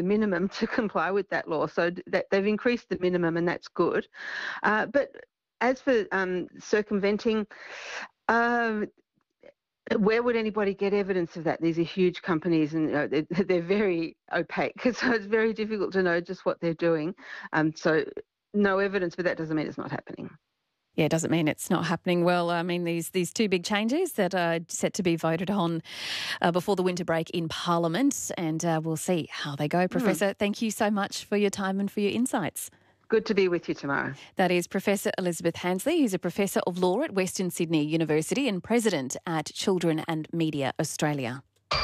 minimum to comply with that law. So they've increased the minimum, and that's good. But as for circumventing, where would anybody get evidence of that? These are huge companies, and they're very opaque, so it's very difficult to know just what they're doing. So no evidence, but that doesn't mean it's not happening. Yeah, it doesn't mean it's not happening. Well, I mean, these two big changes that are set to be voted on before the winter break in Parliament, and we'll see how they go. Professor, thank you so much for your time and for your insights. Good to be with you tomorrow. That is Professor Elizabeth Hansley, who's a Professor of Law at Western Sydney University and President at Children and Media Australia.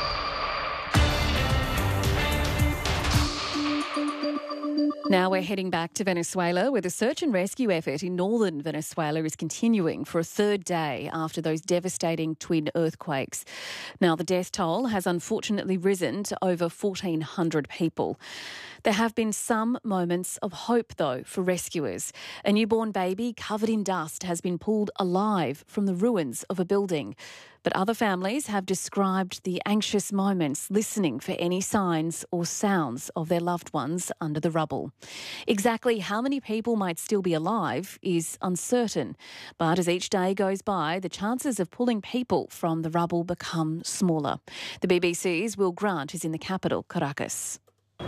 Now we're heading back to Venezuela, where the search and rescue effort in northern Venezuela is continuing for a third day after those devastating twin earthquakes. Now, the death toll has unfortunately risen to over 1,400 people. There have been some moments of hope, though, for rescuers. A newborn baby covered in dust has been pulled alive from the ruins of a building. But other families have described the anxious moments listening for any signs or sounds of their loved ones under the rubble. Exactly how many people might still be alive is uncertain. But as each day goes by, the chances of pulling people from the rubble become smaller. The BBC's Will Grant is in the capital, Caracas.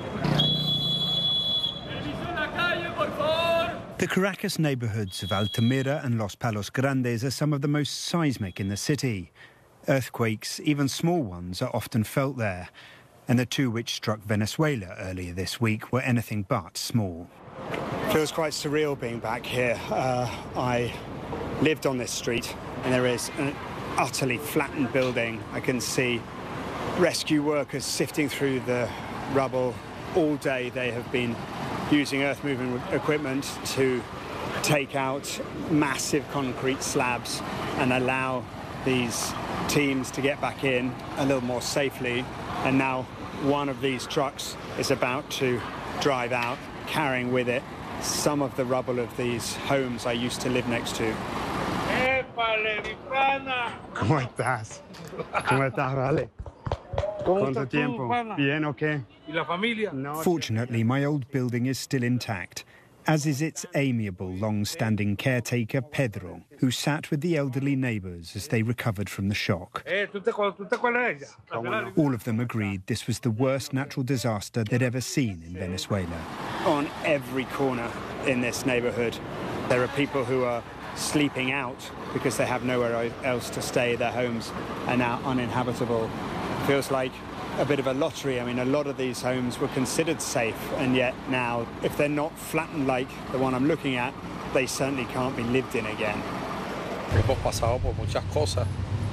The Caracas neighbourhoods of Altamira and Los Palos Grandes are some of the most seismic in the city. Earthquakes, even small ones, are often felt there, and the two which struck Venezuela earlier this week were anything but small. Feels quite surreal being back here. I lived on this street, and there is an utterly flattened building. I can see rescue workers sifting through the rubble. All day they have been using earth-moving equipment to take out massive concrete slabs and allow these teams to get back in a little more safely. And now one of these trucks is about to drive out, carrying with it some of the rubble of these homes I used to live next to. ¿Cómo estás? ¿Cómo estás, Vale? ¿Cuánto tiempo? Bien, okay. ¿Y la familia? Fortunately, my old building is still intact, as is its amiable, long-standing caretaker, Pedro, who sat with the elderly neighbours as they recovered from the shock. All of them agreed this was the worst natural disaster they'd ever seen in Venezuela. On every corner in this neighbourhood, there are people who are sleeping out because they have nowhere else to stay. Their homes are now uninhabitable. Feels like a bit of a lottery. I mean, a lot of these homes were considered safe, and yet now, if they're not flattened like the one I'm looking at, they certainly can't be lived in again. Hemos pasado por muchas cosas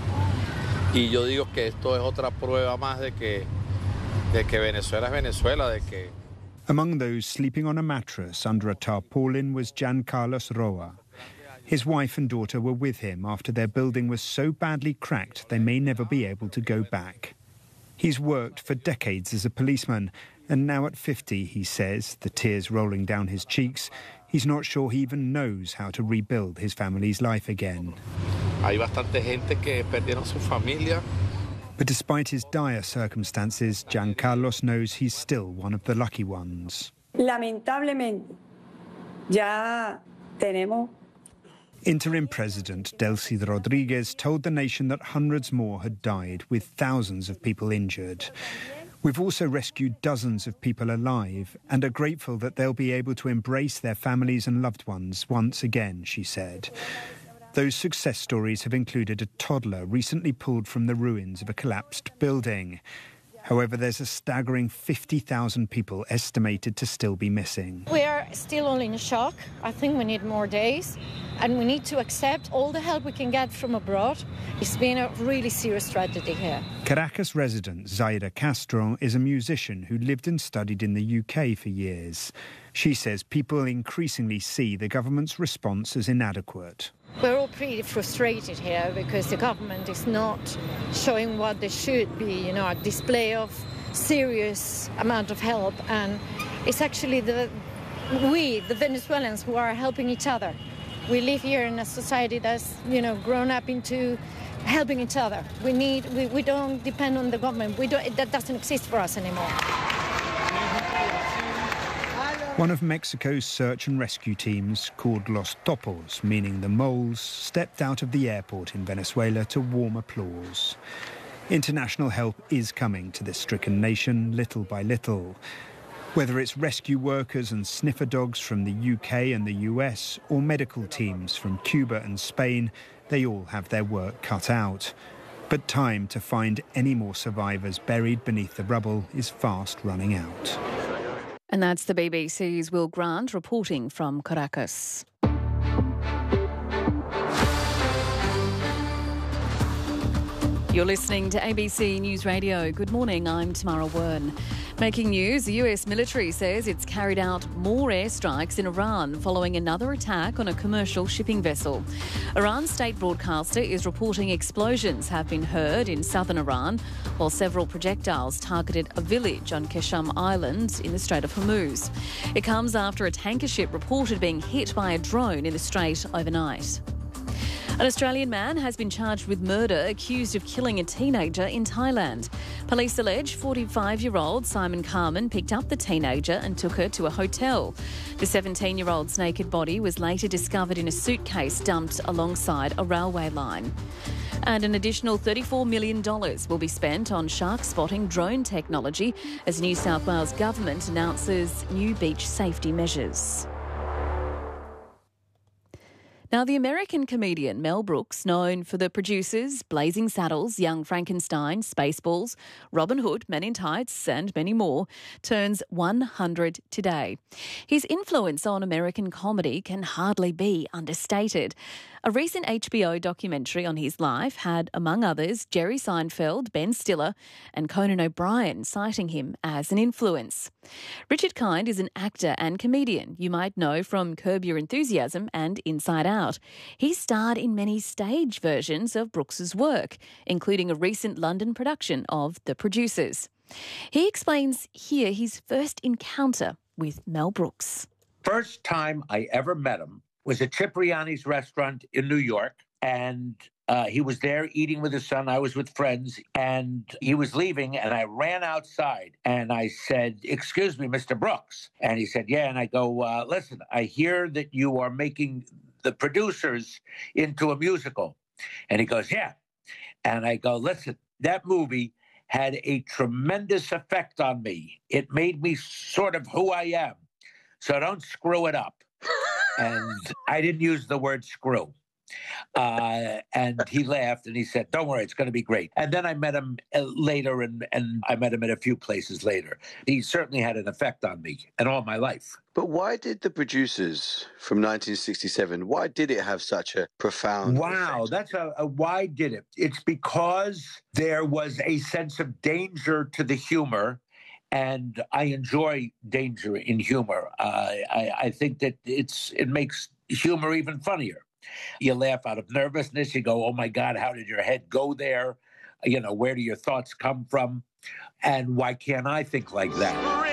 y yo digo que esto es otra prueba más de que Venezuela es Venezuela, de que. Among those sleeping on a mattress under a tarpaulin was Jan Carlos Roa. His wife and daughter were with him after their building was so badly cracked they may never be able to go back. He's worked for decades as a policeman, and now at 50, he says, the tears rolling down his cheeks, he's not sure he even knows how to rebuild his family's life again. Hay bastante gente que perdieron su familia. But despite his dire circumstances, Jan Carlos knows he's still one of the lucky ones. Lamentablemente, ya tenemos. Interim President Delcy Rodriguez told the nation that hundreds more had died, with thousands of people injured. We've also rescued dozens of people alive and are grateful that they'll be able to embrace their families and loved ones once again, she said. Those success stories have included a toddler recently pulled from the ruins of a collapsed building. However, there's a staggering 50,000 people estimated to still be missing. We are still all in shock. I think we need more days, and we need to accept all the help we can get from abroad. It's been a really serious tragedy here. Caracas resident Zaira Castro is a musician who lived and studied in the UK for years. She says people increasingly see the government's response as inadequate. We're all pretty frustrated here because the government is not showing what they should be, a display of serious amount of help. And it's actually the Venezuelans, who are helping each other. We live here in a society that's, grown up into helping each other. We don't depend on the government. That doesn't exist for us anymore. One of Mexico's search and rescue teams, called Los Topos, meaning the moles, stepped out of the airport in Venezuela to warm applause. International help is coming to this stricken nation little by little. Whether it's rescue workers and sniffer dogs from the UK and the US, or medical teams from Cuba and Spain, they all have their work cut out. But time to find any more survivors buried beneath the rubble is fast running out. And that's the BBC's Will Grant reporting from Caracas. You're listening to ABC News Radio. Good morning, I'm Tamara Wern. Making news, the US military says it's carried out more airstrikes in Iran following another attack on a commercial shipping vessel. Iran's state broadcaster is reporting explosions have been heard in southern Iran, while several projectiles targeted a village on Kesham Island in the Strait of Hormuz. It comes after a tanker ship reported being hit by a drone in the strait overnight. An Australian man has been charged with murder, accused of killing a teenager in Thailand. Police allege 45-year-old Simon Carman picked up the teenager and took her to a hotel. The 17-year-old's naked body was later discovered in a suitcase dumped alongside a railway line. And an additional $34 million will be spent on shark spotting drone technology as New South Wales government announces new beach safety measures. Now, the American comedian Mel Brooks, known for The Producers, Blazing Saddles, Young Frankenstein, Spaceballs, Robin Hood, Men in Tights and many more, turns 100 today. His influence on American comedy can hardly be understated. A recent HBO documentary on his life had, among others, Jerry Seinfeld, Ben Stiller and Conan O'Brien citing him as an influence. Richard Kind is an actor and comedian you might know from Curb Your Enthusiasm and Inside Out. He starred in many stage versions of Brooks's work, including a recent London production of The Producers. He explains here his first encounter with Mel Brooks. First time I ever met him was at Cipriani's restaurant in New York, and he was there eating with his son. I was with friends, and he was leaving, and I ran outside, and I said, "Excuse me, Mr. Brooks." And he said, "Yeah." And I go, "Listen, I hear that you are making The Producers into a musical." And he goes, "Yeah." And I go, "Listen, that movie had a tremendous effect on me. It made me sort of who I am. So don't screw it up." And I didn't use the word screw. And he laughed and he said, "Don't worry, it's going to be great." And then I met him later, and I met him at a few places later. He certainly had an effect on me and all my life. But why did The Producers from 1967, why did it have such a profound effect? That's a why did it? It's because there was a sense of danger to the humor. And I enjoy danger in humor. I think that it makes humor even funnier. You laugh out of nervousness. You go, "Oh, my God, how did your head go there? You know, where do your thoughts come from? And why can't I think like that?"